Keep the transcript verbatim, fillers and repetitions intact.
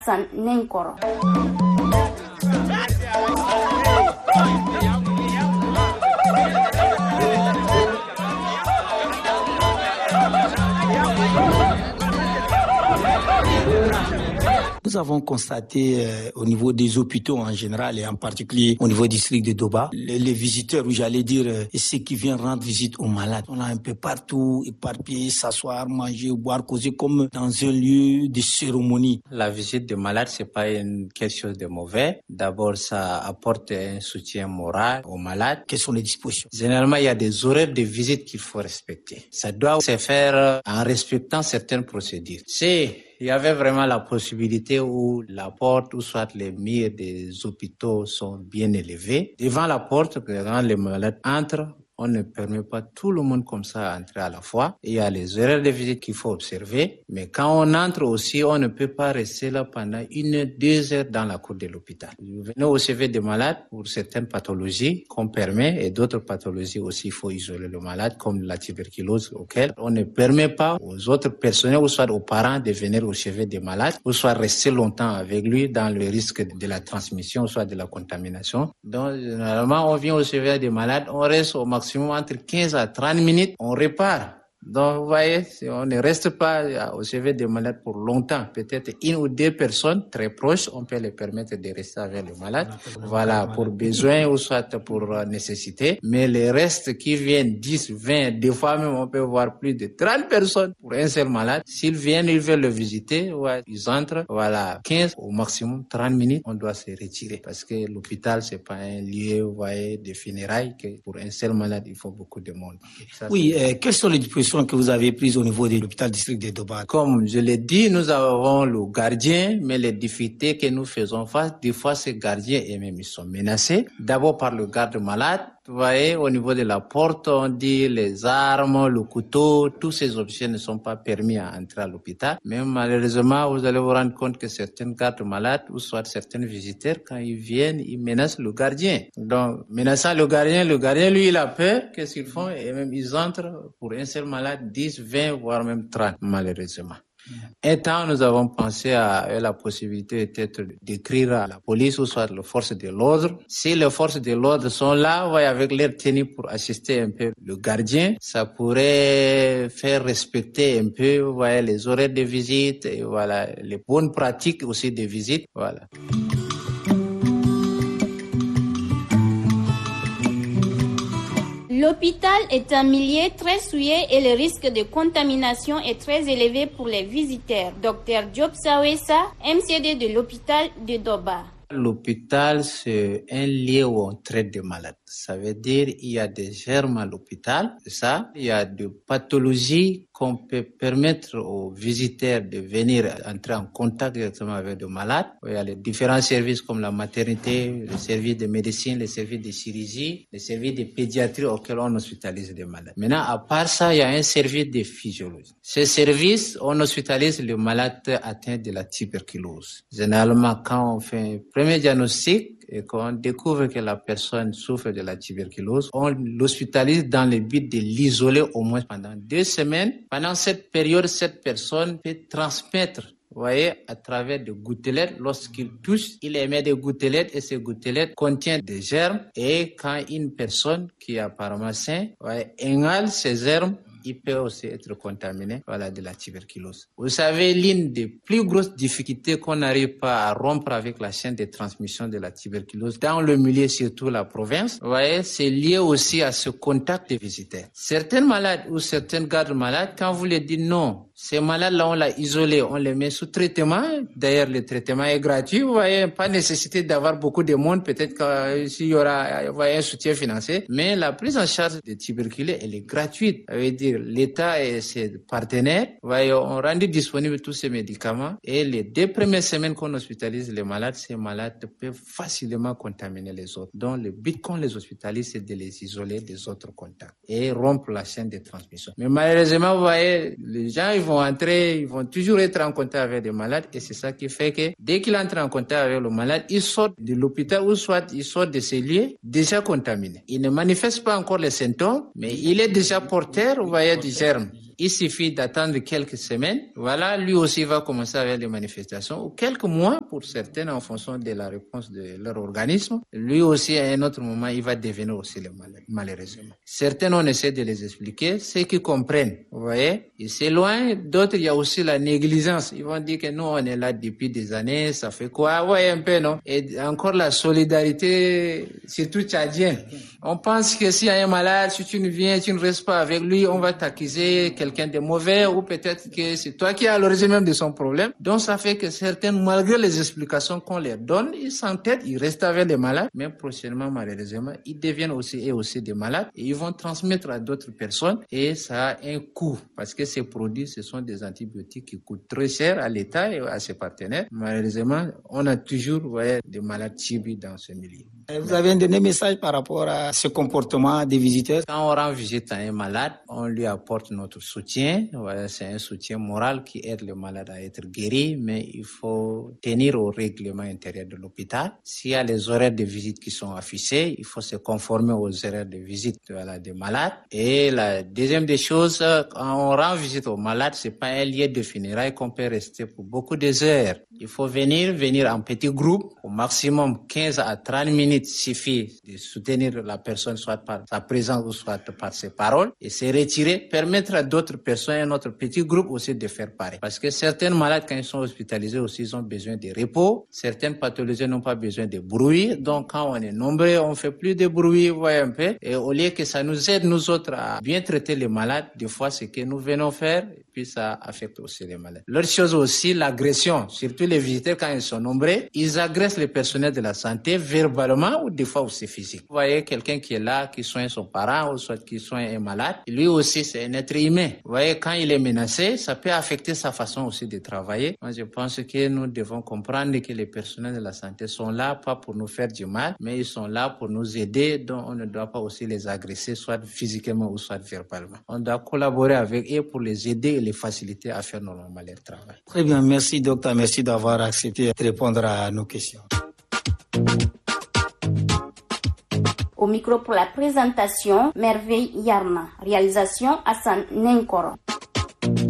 Nous avons constaté euh, au niveau des hôpitaux en général et en particulier au niveau du district de Doba, les, les visiteurs, ou j'allais dire euh, ceux qui viennent rendre visite aux malades, on a un peu partout éparpillé, s'asseoir, manger, boire, causer comme dans un lieu de cérémonie. La visite des malades, c'est pas une, quelque chose de mauvais. D'abord, ça apporte un soutien moral aux malades. Quelles sont les dispositions? Généralement, il y a des horaires de visite qu'il faut respecter. Ça doit se faire en respectant certaines procédures. C'est Il y avait vraiment la possibilité où la porte, ou soit les murs des hôpitaux sont bien élevés. Devant la porte, quand les malades entrent, on ne permet pas tout le monde comme ça à entrer à la fois. Il y a les horaires de visite qu'il faut observer. Mais quand on entre aussi, on ne peut pas rester là pendant une, deux heures dans la cour de l'hôpital. Vous venez au C V des malades pour certaines pathologies qu'on permet et d'autres pathologies aussi, il faut isoler le malade, comme la tuberculose, auquel on ne permet pas aux autres personnels, ou soit aux parents, de venir au chevet des malades, ou soit rester longtemps avec lui dans le risque de la transmission, soit de la contamination. Donc, généralement, on vient au chevet des malades, on reste au maximum entre quinze à trente minutes, on repart. Donc, vous voyez, on ne reste pas au chevet des malades pour longtemps. Peut-être une ou deux personnes très proches, on peut les permettre de rester avec le malade. Voilà, pour besoin ou soit pour nécessité. Mais les restes qui viennent, dix, vingt, des fois même, on peut voir plus de trente personnes pour un seul malade. S'ils viennent, ils veulent le visiter, ouais, ils entrent, voilà, quinze au maximum, trente minutes, on doit se retirer. Parce que l'hôpital, c'est pas un lieu, vous voyez, de funérailles, que pour un seul malade, il faut beaucoup de monde. Ça, oui, euh, quelles sont les dispositions que vous avez prises au niveau de l'hôpital district de Doba? Comme je l'ai dit, nous avons le gardien, mais les difficultés que nous faisons face, des fois ces gardiens eux-mêmes ils sont menacés. D'abord par le garde-malade. Vous voyez, au niveau de la porte, on dit les armes, le couteau, tous ces objets ne sont pas permis à entrer à l'hôpital. Mais malheureusement, vous allez vous rendre compte que certaines gardes malades, ou soit certains visiteurs, quand ils viennent, ils menacent le gardien. Donc, menaçant le gardien, le gardien, lui, il a peur. Qu'est-ce qu'ils font? Et même, ils entrent pour un seul malade, dix, vingt, voire même trente, malheureusement. Un temps, nous avons pensé à la possibilité peut-être d'écrire à la police ou soit les forces de l'ordre. Si les forces de l'ordre sont là, ouais, avec leur tenue pour assister un peu le gardien, ça pourrait faire respecter un peu, ouais, les horaires de visite et voilà, les bonnes pratiques aussi de visite, voilà. L'hôpital est un milieu très souillé et le risque de contamination est très élevé pour les visiteurs. Docteur Diop Sawessa, M C D de l'hôpital de Doba. L'hôpital, c'est un lieu où on traite des malades. Ça veut dire qu'il y a des germes à l'hôpital, c'est ça. Il y a des pathologies qu'on peut permettre aux visiteurs de venir entrer en contact directement avec des malades. Il y a les différents services comme la maternité, le service de médecine, le service de chirurgie, le service de pédiatrie auquel on hospitalise les malades. Maintenant, à part ça, il y a un service de physiologie. Ce service, on hospitalise les malades atteints de la tuberculose. Généralement, quand on fait un premier diagnostic et qu'on découvre que la personne souffre de la tuberculose, on l'hospitalise dans le but de l'isoler au moins pendant deux semaines. Pendant cette période, cette personne peut transmettre, vous voyez, à travers des gouttelettes. Lorsqu'il touche, il émet des gouttelettes et ces gouttelettes contiennent des germes. Et quand une personne qui est apparemment saine, vous voyez, inhale ces germes, il peut aussi être contaminé, voilà, de la tuberculose. Vous savez, l'une des plus grosses difficultés qu'on n'arrive pas à rompre avec la chaîne de transmission de la tuberculose dans le milieu, surtout la province, vous voyez, c'est lié aussi à ce contact des visiteurs. Certains malades ou certaines gardes malades, quand vous les dites non, ces malades-là, on l'a isolé, on les met sous traitement. D'ailleurs, le traitement est gratuit. Vous voyez, pas nécessité d'avoir beaucoup de monde. Peut-être qu'il y aura, vous voyez, un soutien financier. Mais la prise en charge des tuberculeux, elle est gratuite. Ça veut dire, l'État et ses partenaires, vous voyez, ont rendu disponibles tous ces médicaments. Et les deux premières semaines qu'on hospitalise les malades, ces malades peuvent facilement contaminer les autres. Donc, le but qu'on les hospitalise, c'est de les isoler des autres contacts et rompre la chaîne de transmission. Mais malheureusement, vous voyez, les gens, ils vont entrer, ils vont toujours être en contact avec des malades et c'est ça qui fait que dès qu'ils entrent en contact avec le malade, ils sortent de l'hôpital ou soit ils sortent de ces lieux déjà contaminés. Ils ne manifestent pas encore les symptômes, mais il est déjà porteur, vous voyez, du germe. il suffit d'attendre quelques semaines. Voilà, lui aussi va commencer avec les manifestations, ou quelques mois pour certaines en fonction de la réponse de leur organisme. Lui aussi, à un autre moment, il va devenir aussi le malade, malheureusement. Certains, on essaie de les expliquer, ceux qui comprennent, vous voyez, ils s'éloignent. D'autres, il y a aussi la négligence. Ils vont dire que nous, on est là depuis des années, ça fait quoi? Ouais, un peu, non? Et encore la solidarité, surtout tchadien. On pense que s'il y a un malade, si tu ne viens, tu ne restes pas avec lui, on va t'accuser quelqu'un de mauvais, ou peut-être que c'est toi qui es à l'origine même de son problème. Donc, ça fait que certains, malgré les explications qu'on leur donne, ils s'entêtent, ils restent avec les malades, mais prochainement, malheureusement, ils deviennent aussi, et aussi des malades, et ils vont transmettre à d'autres personnes, et ça a un coût, parce que ces produits, ce sont des antibiotiques qui coûtent très cher à l'État et à ses partenaires. Malheureusement, on a toujours, vous voyez, des malades tibis dans ce milieu. Vous avez un dernier message par rapport à ce comportement des visiteurs? Quand on rend visite à un malade, on lui apporte notre soutien. Voilà, c'est un soutien moral qui aide le malade à être guéri, mais il faut tenir au règlement intérieur de l'hôpital. S'il y a les horaires de visite qui sont affichés, il faut se conformer aux horaires de visite, voilà, des malades. Et la deuxième des choses, quand on rend visite aux malades, c'est pas un lieu de funérailles qu'on peut rester pour beaucoup de heures. Il faut venir, venir en petits groupes, au maximum quinze à trente minutes suffit de soutenir la personne, soit par sa présence ou soit par ses paroles, et se retirer, permettre à d'autres personnes, à notre petit groupe aussi de faire pareil. Parce que certains malades, quand ils sont hospitalisés aussi, ils ont besoin de repos. Certaines pathologies n'ont pas besoin de bruit. Donc, quand on est nombreux, on fait plus de bruit, vous voyez un peu. Et au lieu que ça nous aide, nous autres, à bien traiter les malades, des fois, c'est que nous venons faire, et puis ça affecte aussi les malades. L'autre chose aussi, l'agression. Surtout les visiteurs, quand ils sont nombreux, ils agressent le personnel de la santé verbalement ou des fois aussi physique. Vous voyez quelqu'un qui est là, qui soigne son parent ou soit qui soigne un malade, lui aussi c'est un être humain. Vous voyez, quand il est menacé, ça peut affecter sa façon aussi de travailler. Moi je pense que nous devons comprendre que les personnels de la santé sont là pas pour nous faire du mal, mais ils sont là pour nous aider, donc on ne doit pas aussi les agresser, soit physiquement ou soit verbalement. On doit collaborer avec eux pour les aider et les faciliter à faire normalement leur travail. Très bien, merci docteur, merci d'avoir accepté de répondre à nos questions. Au micro pour la présentation, Merveille Yarma. Réalisation Hassan Nenkoro.